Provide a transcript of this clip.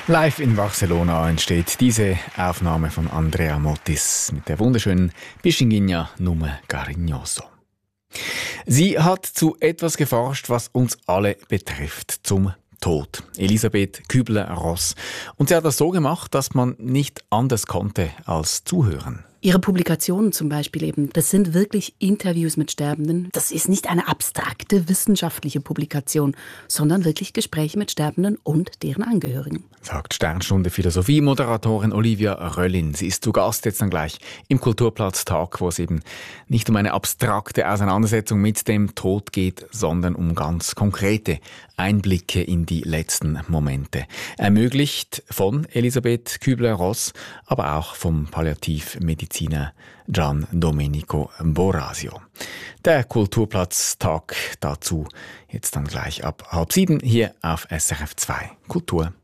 Live in Barcelona entsteht diese Aufnahme von Andrea Motis mit der wunderschönen Pichinguinha Nume Cariñoso. Sie hat zu etwas geforscht, was uns alle betrifft, zum Tod. Elisabeth Kübler-Ross. Und sie hat das so gemacht, dass man nicht anders konnte als zuhören. Ihre Publikationen zum Beispiel eben, das sind wirklich Interviews mit Sterbenden. Das ist nicht eine abstrakte wissenschaftliche Publikation, sondern wirklich Gespräche mit Sterbenden und deren Angehörigen. Sagt Sternstunde Philosophie-Moderatorin Olivia Röllin. Sie ist zu Gast jetzt dann gleich im Kulturplatz-Tag, wo es eben nicht um eine abstrakte Auseinandersetzung mit dem Tod geht, sondern um ganz konkrete Einblicke in die letzten Momente. Ermöglicht von Elisabeth Kübler-Ross, aber auch vom Palliativmediziner Gian Domenico Borasio. Der Kulturplatz-Tag dazu jetzt dann gleich ab 6:30 hier auf SRF 2 Kultur.